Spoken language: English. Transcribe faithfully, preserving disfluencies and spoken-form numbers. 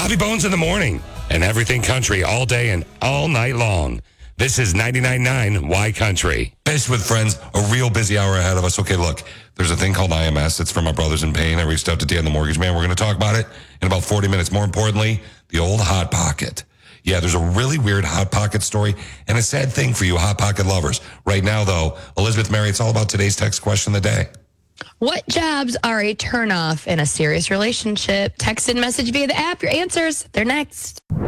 Bobby Bones in the morning and everything country all day and all night long. This is ninety-nine point nine Y Country. Based with friends, a real busy hour ahead of us. Okay, look, there's a thing called I M S. It's from my brothers in pain. I reached out to Dan the Mortgage Man. We're going to talk about it in about forty minutes. More importantly, the old Hot Pocket. Yeah, there's a really weird Hot Pocket story and a sad thing for you Hot Pocket lovers. Right now, though, Elizabeth Mary, it's all about today's text question of the day. What jobs are a turnoff in a serious relationship? Text and message via the app. Your answers, they're next.